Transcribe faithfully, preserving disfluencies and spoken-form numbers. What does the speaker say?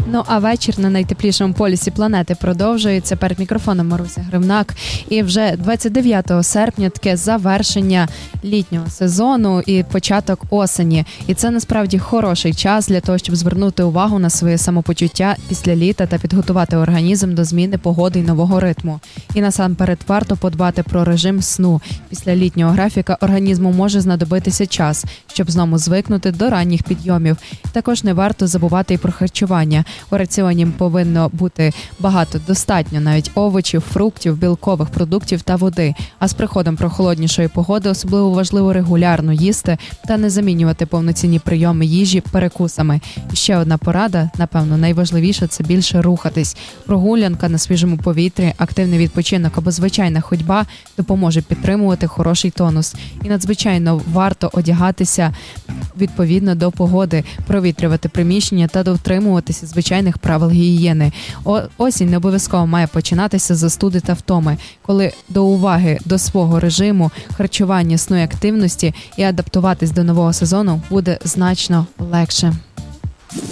Ну а вечір на найтеплішому полюсі планети продовжується. Перед мікрофоном Маруся Гривнак. І вже двадцять дев'ятого серпня таке завершення літнього сезону і початок осені. І це насправді хороший час для того, щоб звернути увагу на своє самопочуття після літа та підготувати організм до зміни погоди й нового ритму. І насамперед варто подбати про режим сну. Після літнього графіка організму може знадобитися час, щоб знову звикнути до ранніх підйомів. Також не варто забувати і про харчування. У раціоні повинно бути багато, достатньо навіть овочів, фруктів, білкових продуктів та води. А з приходом прохолоднішої погоди особливо важливо регулярно їсти та не замінювати повноцінні прийоми їжі перекусами. І ще одна порада, напевно, найважливіша – це більше рухатись. Прогулянка на свіжому повітрі, активний відпочинок або звичайна ходьба допоможе підтримувати хороший тонус. І надзвичайно варто одягатися відповідно до погоди, провітрювати приміщення та дотримуватися звичайних правил гігієни. О, осінь не обов'язково має починатися з застуди та втоми, коли до уваги до свого режиму, харчування, сну і активності і адаптуватись до нового сезону буде значно легше.